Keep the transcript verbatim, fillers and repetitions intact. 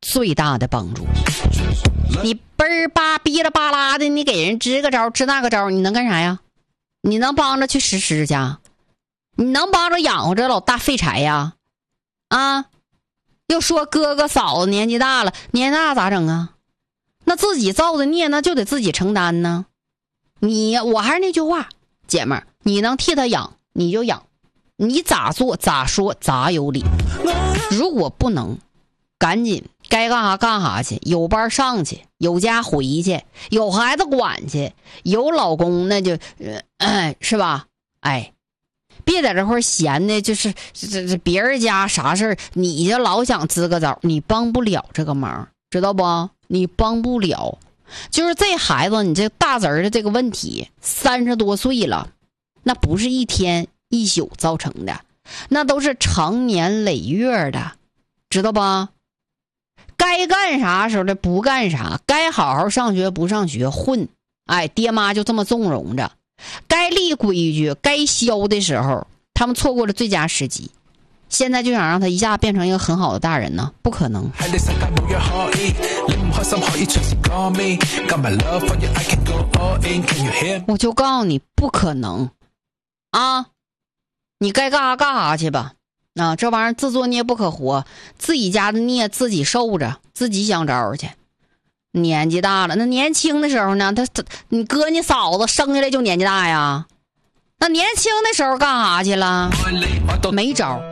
最大的帮助。你嘣儿吧哔啦吧啦的，你给人支个招支那个招，你能干啥呀？你能帮着去实施去？你能帮着养活这老大废柴呀？啊，又说哥哥嫂子年纪大了，年纪大咋整啊？那自己造的孽那就得自己承担呢。你我还是那句话，姐们儿，你能替他养你就养，你咋做咋说咋有理。如果不能，赶紧该干啥干啥去，有班上去，有家回去，有孩子管去，有老公那就呃是吧？哎，别在这块闲的，就是这这别人家啥事儿，你就老想支个招，你帮不了这个忙，知道不？你帮不了。就是这孩子，你这大侄儿的这个问题，三十多岁了，那不是一天一宿造成的，那都是长年累月的，知道吧？该干啥时候的不干啥，该好好上学不上学混，哎，爹妈就这么纵容着。该立规矩该消的时候，他们错过了最佳时机。现在就想让他一下变成一个很好的大人呢，不可能。我就告诉你不可能啊！你该干啥干啥去吧。啊，这玩意儿自作孽不可活，自己家的孽自己受着，自己想招去。年纪大了，那年轻的时候呢，他他你哥你嫂子生下来就年纪大呀，那年轻的时候干啥去了？没招。